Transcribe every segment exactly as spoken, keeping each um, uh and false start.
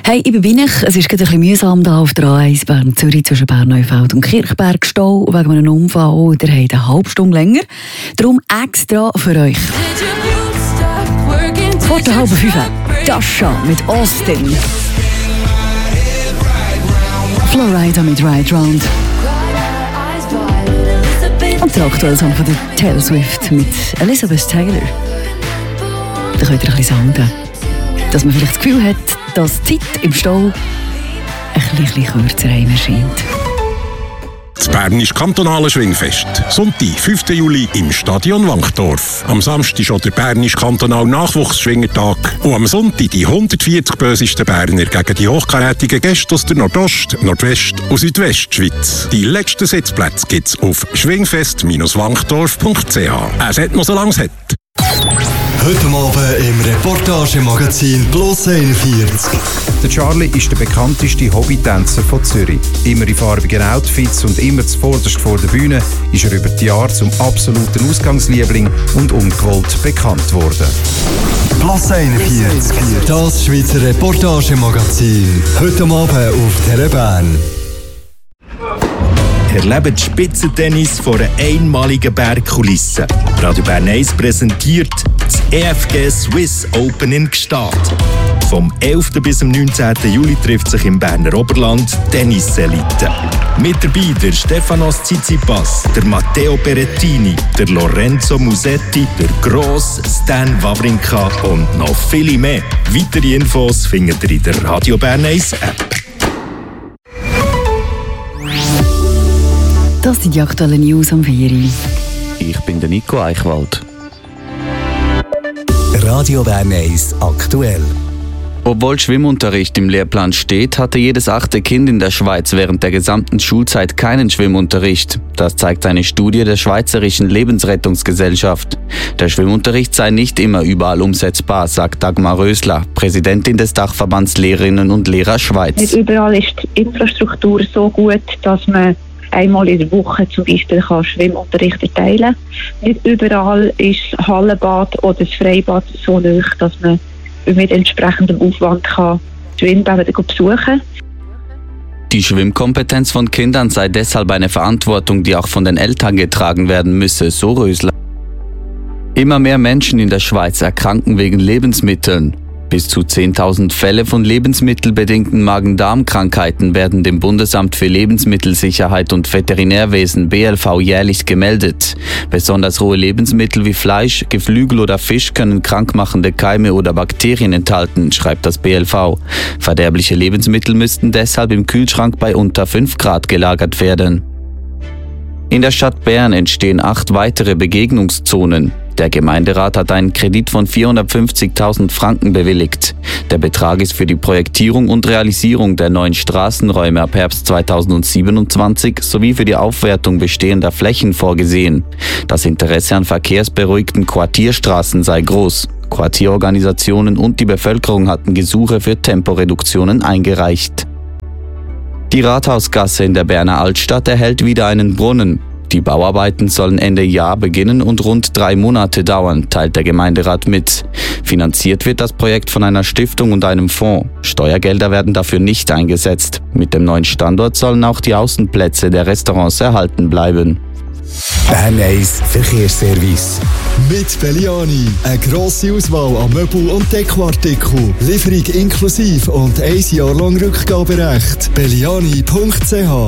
Hey, ich bin Binich. Es ist gerade ein bisschen mühsam hier auf der A eins Bern Zürich zwischen Bernneufeld und Kirchberg Stau wegen einem Unfall. Der hat eine halbe Stunde länger. Darum extra für euch. Vor der halben fünf Dasha mit Austin. Florida mit Ride Round. Und der aktuelle Song von der Taylor Swift mit Elizabeth Taylor. Da könnt ihr ein bisschen sagen, dass man vielleicht das Gefühl hat, dass die Zeit im Stau ein bisschen kürzer einem erscheint. Das Bernische Kantonale Schwingfest. Sonntag, fünften Juli im Stadion Wankdorf. Am Samstag schon der Bernische Kantonale Nachwuchsschwingertag. Und am Sonntag die hundertvierzig bösesten Berner gegen die hochkarätigen Gäste aus der Nordost-, Nordwest- und Südwestschweiz. Die letzten Sitzplätze gibt es auf schwingfest Bindestrich wankdorf Punkt c h. Es hat noch so lange es hat. Heute Abend im Reportagemagazin Plus einundvierzig. Der Charlie ist der bekannteste Hobbytänzer von Zürich. Immer in farbigen Outfits und immer zuvorderst vor der Bühne ist er über die Jahre zum absoluten Ausgangsliebling und ungewollt bekannt worden. Plus einundvierzig, das Schweizer Reportagemagazin. Heute Abend auf Tele Bern. Erlebt Spitzentennis vor einer einmaligen Bergkulisse. Radio Bern eins präsentiert das E F G Swiss Open in Gstaad. Vom elften bis zum neunzehnten Juli trifft sich im Berner Oberland Tenniselite. Mit dabei der Stefanos Tsitsipas, der Matteo Berrettini, der Lorenzo Musetti, der Gross Stan Wawrinka und noch viele mehr. Weitere Infos findet ihr in der Radio Bern eins App. Das sind die aktuellen News am vier. Ich bin der Nico Eichwald. Radio Bern eins aktuell. Obwohl Schwimmunterricht im Lehrplan steht, hatte jedes achte Kind in der Schweiz während der gesamten Schulzeit keinen Schwimmunterricht. Das zeigt eine Studie der Schweizerischen Lebensrettungsgesellschaft. Der Schwimmunterricht sei nicht immer überall umsetzbar, sagt Dagmar Rösler, Präsidentin des Dachverbands Lehrerinnen und Lehrer Schweiz. Nicht überall ist die Infrastruktur so gut, dass man einmal in der Woche zum Beispiel kann Schwimmunterricht erteilen kann. Nicht überall ist das Hallenbad oder das Freibad so nahe, dass man mit entsprechendem Aufwand kann Schwimmbäder besuchen kann. Die Schwimmkompetenz von Kindern sei deshalb eine Verantwortung, die auch von den Eltern getragen werden müsse, so Rösler. Immer mehr Menschen in der Schweiz erkranken wegen Lebensmitteln. Bis zu zehntausend Fälle von lebensmittelbedingten Magen-Darm-Krankheiten werden dem Bundesamt für Lebensmittelsicherheit und Veterinärwesen B L V jährlich gemeldet. Besonders rohe Lebensmittel wie Fleisch, Geflügel oder Fisch können krankmachende Keime oder Bakterien enthalten, schreibt das B L V. Verderbliche Lebensmittel müssten deshalb im Kühlschrank bei unter fünf Grad gelagert werden. In der Stadt Bern entstehen acht weitere Begegnungszonen. Der Gemeinderat hat einen Kredit von vierhundertfünfzigtausend Franken bewilligt. Der Betrag ist für die Projektierung und Realisierung der neuen Straßenräume ab Herbst zweitausendsiebenundzwanzig sowie für die Aufwertung bestehender Flächen vorgesehen. Das Interesse an verkehrsberuhigten Quartierstraßen sei groß. Quartierorganisationen und die Bevölkerung hatten Gesuche für Temporeduktionen eingereicht. Die Rathausgasse in der Berner Altstadt erhält wieder einen Brunnen. Die Bauarbeiten sollen Ende Jahr beginnen und rund drei Monate dauern, teilt der Gemeinderat mit. Finanziert wird das Projekt von einer Stiftung und einem Fonds. Steuergelder werden dafür nicht eingesetzt. Mit dem neuen Standort sollen auch die Außenplätze der Restaurants erhalten bleiben. Bern eins Verkehrsservice. Mit Belliani. Eine grosse Auswahl an Möbel- und Dekoartikeln. Lieferung inklusive und ein Jahr lang Rückgaberecht. belliani Punkt c h.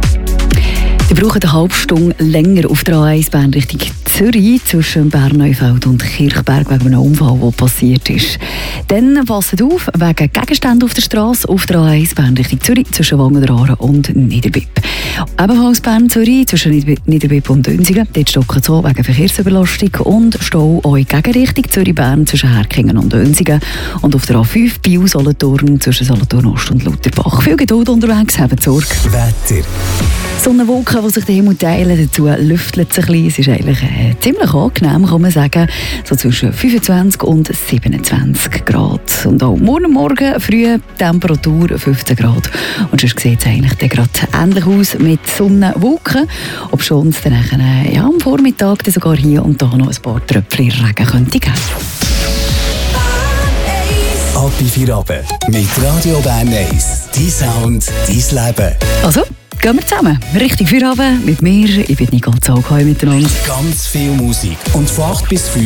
Wir brauchen eine halbe Stunde länger auf der A eins Bern Richtung Zürich zwischen Bernneufeld und Kirchberg wegen einem Unfall, der passiert ist. Dann passt auf, wegen Gegenständen auf der Straße auf der A eins Bern Richtung Zürich zwischen Wangenraren und Niederbipp. Ebenfalls Bern-Zürich zwischen Niederbipp und Dönsigen. Dort stocken so wegen Verkehrsüberlastung und Stau auch in Gegenrichtung Zürich-Bern zwischen Herkingen und Dönsigen. Und auf der A fünf Biel-Solothurn zwischen Solothurn-Ost und Lutherbach. Viel Geduld unterwegs, habt Sorge. Wetter. Sonnenwolken, die sich den Himmel teilen, dazu lüftelt es ein bisschen. Es ist eigentlich äh, ziemlich angenehm, kann man sagen. So zwischen fünfundzwanzig und siebenundzwanzig Grad. Und auch morgen Morgen frühe Temperatur fünfzehn Grad. Und sonst sieht es eigentlich gerade ähnlich aus mit Sonnenwolken. Ob schon es dann äh, ja, am Vormittag dann sogar hier und da noch ein paar Tröpfchen Regen könnte geben. ab in Feierabend. Mit Radio Bern eins. Dein Sound, dein Leben. Also, gehen wir zusammen. Richtig Feierabend mit mir. Ich bin Nicole Zaugheu miteinander. Ganz viel Musik. Und von acht bis fünf